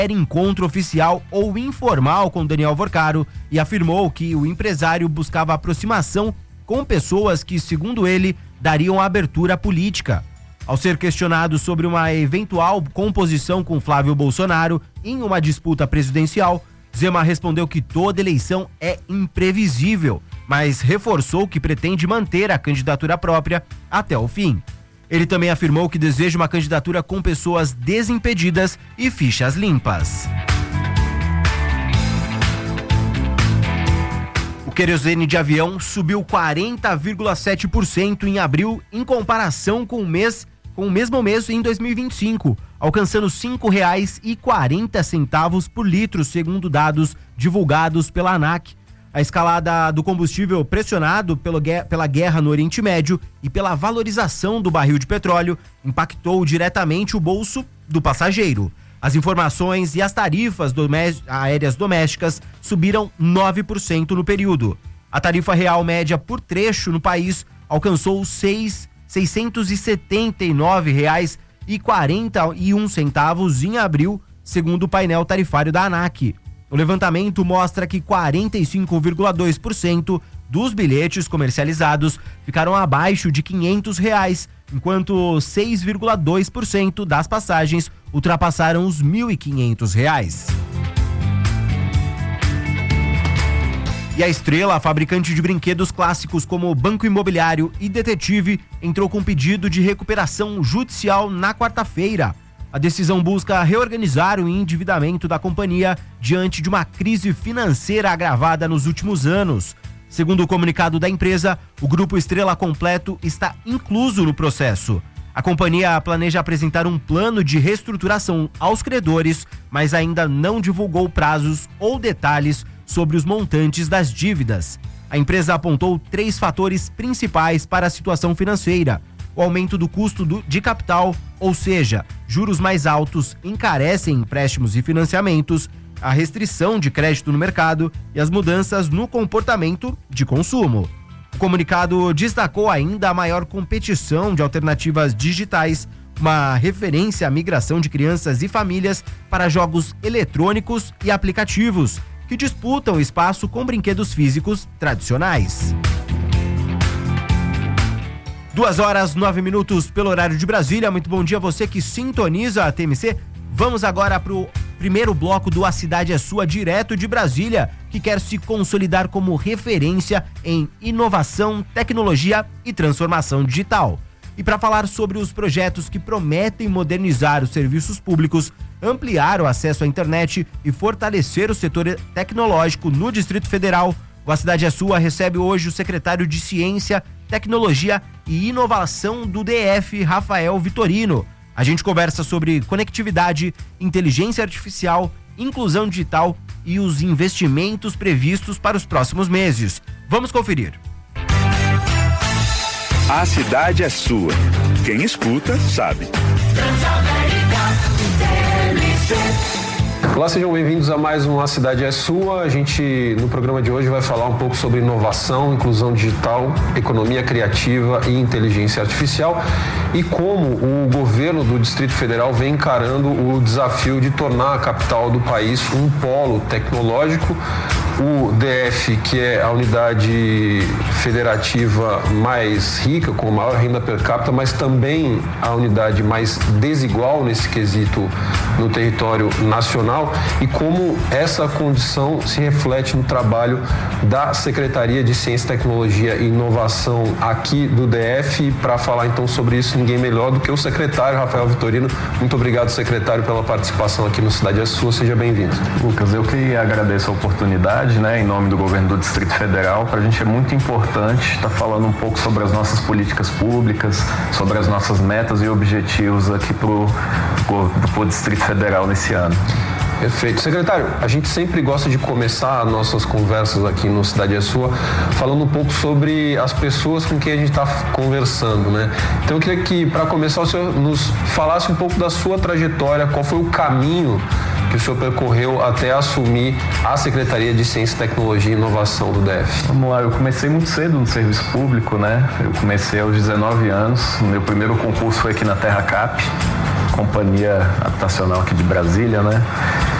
qualquer encontro oficial ou informal com Daniel Vorcaro e afirmou que o empresário buscava aproximação com pessoas que, segundo ele, dariam abertura política. Ao ser questionado sobre uma eventual composição com Flávio Bolsonaro em uma disputa presidencial, Zema respondeu que toda eleição é imprevisível, mas reforçou que pretende manter a candidatura própria até o fim. Ele também afirmou que deseja uma candidatura com pessoas desimpedidas e fichas limpas. O querosene de avião subiu 40,7% em abril em comparação com o mesmo mês em 2025, alcançando R$ 5,40 por litro, segundo dados divulgados pela ANAC. A escalada do combustível pressionado pela guerra no Oriente Médio e pela valorização do barril de petróleo impactou diretamente o bolso do passageiro. As informações e as tarifas aéreas domésticas subiram 9% no período. A tarifa real média por trecho no país alcançou R$ 679,41 em abril, segundo o painel tarifário da ANAC. O levantamento mostra que 45,2% dos bilhetes comercializados ficaram abaixo de R$ 500, enquanto 6,2% das passagens ultrapassaram os R$ 1.500. E a Estrela, fabricante de brinquedos clássicos como Banco Imobiliário e Detetive, entrou com pedido de recuperação judicial na quarta-feira. A decisão busca reorganizar o endividamento da companhia diante de uma crise financeira agravada nos últimos anos. Segundo o comunicado da empresa, o Grupo Estrela Completo está incluso no processo. A companhia planeja apresentar um plano de reestruturação aos credores, mas ainda não divulgou prazos ou detalhes sobre os montantes das dívidas. A empresa apontou 3 fatores principais para a situação financeira: o aumento do custo de capital, ou seja, juros mais altos encarecem empréstimos e financiamentos, a restrição de crédito no mercado e as mudanças no comportamento de consumo. O comunicado destacou ainda a maior competição de alternativas digitais, uma referência à migração de crianças e famílias para jogos eletrônicos e aplicativos, que disputam espaço com brinquedos físicos tradicionais. 2h09 pelo horário de Brasília. Muito bom dia a você que sintoniza a TMC. Vamos agora para o primeiro bloco do A Cidade é Sua, direto de Brasília, que quer se consolidar como referência em inovação, tecnologia e transformação digital. E para falar sobre os projetos que prometem modernizar os serviços públicos, ampliar o acesso à internet e fortalecer o setor tecnológico no Distrito Federal, o A Cidade é Sua recebe hoje o secretário de Ciência, Tecnologia e Inovação do DF, Rafael Vitorino. A gente conversa sobre conectividade, inteligência artificial, inclusão digital e os investimentos previstos para os próximos meses. Vamos conferir. A cidade é sua. Quem escuta, sabe. Olá, sejam bem-vindos a mais um A Cidade é Sua. A gente, no programa de hoje, vai falar um pouco sobre inovação, inclusão digital, economia criativa e inteligência artificial e como o governo do Distrito Federal vem encarando o desafio de tornar a capital do país um polo tecnológico. O DF, que é a unidade federativa mais rica, com maior renda per capita, mas também a unidade mais desigual nesse quesito no território nacional, e como essa condição se reflete no trabalho da Secretaria de Ciência, Tecnologia e Inovação aqui do DF. Para falar então sobre isso, ninguém melhor do que o secretário Rafael Vitorino. Muito obrigado, secretário, pela participação aqui no Cidade é Sua. Seja bem-vindo. Lucas, eu que agradeço a oportunidade, em nome do governo do Distrito Federal. Para a gente é muito importante estar falando um pouco sobre as nossas políticas públicas, sobre as nossas metas e objetivos aqui para o Distrito Federal nesse ano. Perfeito. Secretário, a gente sempre gosta de começar nossas conversas aqui no Cidade é Sua falando um pouco sobre as pessoas com quem a gente está conversando, Então eu queria que, para começar, o senhor nos falasse um pouco da sua trajetória, qual foi o caminho que o senhor percorreu até assumir a Secretaria de Ciência, Tecnologia e Inovação do DF. Vamos lá, eu comecei muito cedo no serviço público, Eu comecei aos 19 anos, meu primeiro concurso foi aqui na Terra Cap. companhia habitacional aqui de Brasília, né?